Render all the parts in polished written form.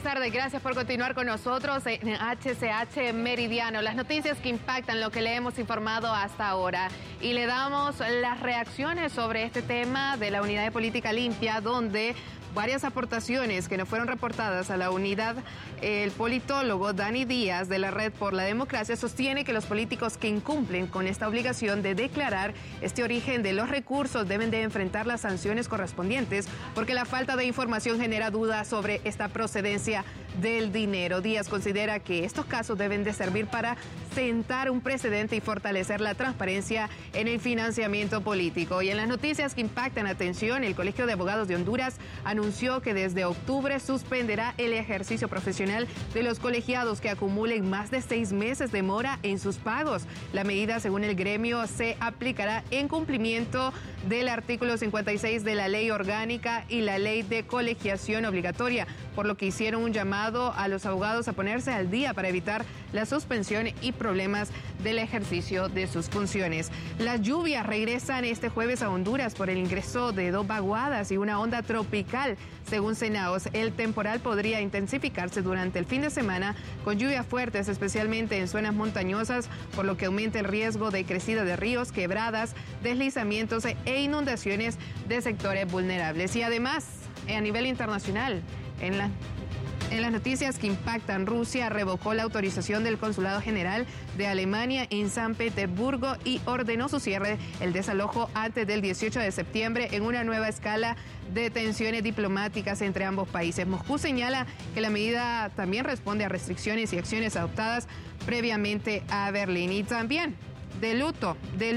Buenas tardes, gracias por continuar con nosotros en HCH Meridiano. Las noticias que impactan lo que le hemos informado hasta ahora. Y le damos las reacciones sobre este tema de la Unidad de Política Limpia, donde varias aportaciones que no fueron reportadas a la unidad. El politólogo Dani Díaz de la Red por la Democracia sostiene que los políticos que incumplen con esta obligación de declarar este origen de los recursos deben de enfrentar las sanciones correspondientes, porque la falta de información genera dudas sobre esta procedencia del dinero. Díaz considera que estos casos deben de servir para sentar un precedente y fortalecer la transparencia en el financiamiento político. Y en las noticias que impactan, atención, el Colegio de Abogados de Honduras anunció que desde octubre suspenderá el ejercicio profesional de los colegiados que acumulen más de 6 meses de mora en sus pagos. La medida, según el gremio, se aplicará en cumplimiento del artículo 56 de la Ley Orgánica y la Ley de Colegiación Obligatoria, por lo que hicieron un llamado a los abogados a ponerse al día para evitar la suspensión y problemas del ejercicio de sus funciones. Las lluvias regresan este jueves a Honduras por el ingreso de 2 vaguadas y una onda tropical. Según Cenaos, el temporal podría intensificarse durante el fin de semana con lluvias fuertes, especialmente en zonas montañosas, por lo que aumenta el riesgo de crecida de ríos, quebradas, deslizamientos e inundaciones de sectores vulnerables. Y además, a nivel internacional, en las noticias que impactan, Rusia revocó la autorización del Consulado General de Alemania en San Petersburgo y ordenó su cierre, el desalojo antes del 18 de septiembre en una nueva escala de tensiones diplomáticas entre ambos países. Moscú señala que la medida también responde a restricciones y acciones adoptadas previamente a Berlín. Y también de luto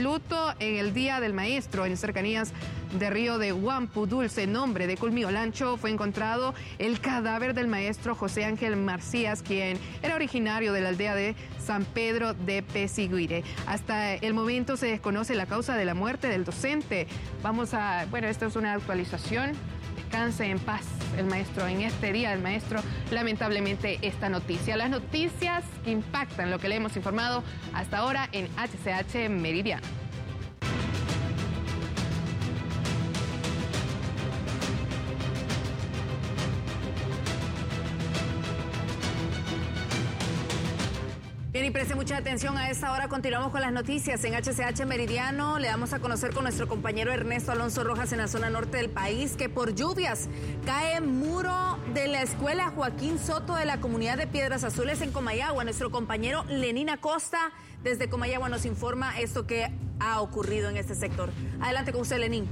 en el Día del Maestro, en cercanías de Río de Huampu, Dulce, nombre de Culmiolancho, fue encontrado el cadáver del maestro José Ángel Marcías, quien era originario de la aldea de San Pedro de Pesiguire. Hasta el momento se desconoce la causa de la muerte del docente. Esto es una actualización. Descanse en paz el maestro en este Día del Maestro. Lamentablemente esta noticia. Las noticias que impactan lo que le hemos informado hasta ahora en HCH Meridiano. Bien, y preste mucha atención a esta hora. Continuamos con las noticias en HCH Meridiano. Le damos a conocer con nuestro compañero Ernesto Alonso Rojas en la zona norte del país que por lluvias cae muro de la escuela Joaquín Soto de la comunidad de Piedras Azules en Comayagua. Nuestro compañero Lenín Acosta desde Comayagua nos informa esto que ha ocurrido en este sector. Adelante con usted, Lenín.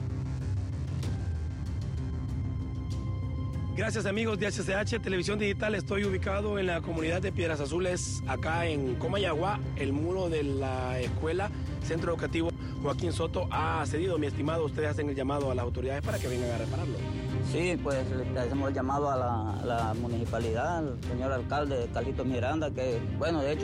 Gracias, amigos de HCH Televisión Digital. Estoy ubicado en la comunidad de Piedras Azules, acá en Comayagua. El muro de la escuela Centro Educativo Joaquín Soto ha cedido. Mi estimado, ustedes hacen el llamado a las autoridades para que vengan a repararlo. Sí, pues le hacemos el llamado a la municipalidad, al señor alcalde Carlitos Miranda, que, bueno, de hecho,